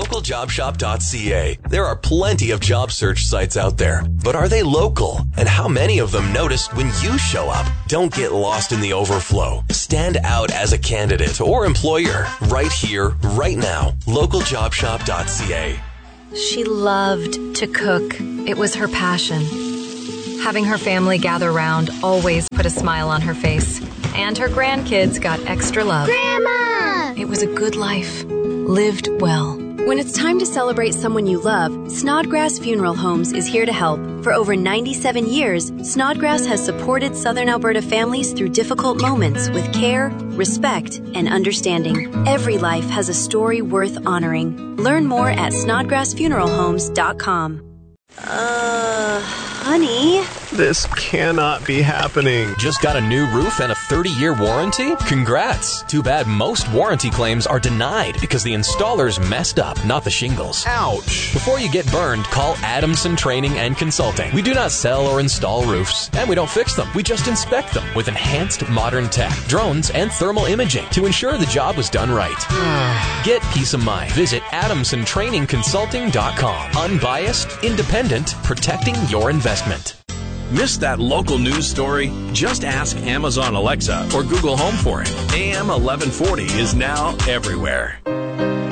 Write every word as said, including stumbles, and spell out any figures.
local job shop dot c a. There are plenty of job search sites out there, but are they local? And how many of them notice when you show up? Don't get lost in the overflow. Stand out as a candidate or employer right here, right now. local job shop dot c a. She loved to cook. It was her passion. Having her family gather round always put a smile on her face. And her grandkids got extra love. Grandma! It was a good life. Lived well. When it's time to celebrate someone you love, Snodgrass Funeral Homes is here to help. For over ninety-seven years, Snodgrass has supported Southern Alberta families through difficult moments with care, respect, and understanding. Every life has a story worth honoring. Learn more at snodgrass funeral homes dot com. Uh, honey... This cannot be happening. Just got a new roof and a thirty-year warranty? Congrats! Too bad most warranty claims are denied because the installers messed up, not the shingles. Ouch! Before you get burned, call Adamson Training and Consulting. We do not sell or install roofs, and we don't fix them. We just inspect them with enhanced modern tech, drones, and thermal imaging to ensure the job was done right. Get peace of mind. Visit adamson training consulting dot com. Unbiased, independent, protecting your investment. Missed that local news story? Just ask Amazon Alexa or Google Home for it. A M eleven forty is now everywhere.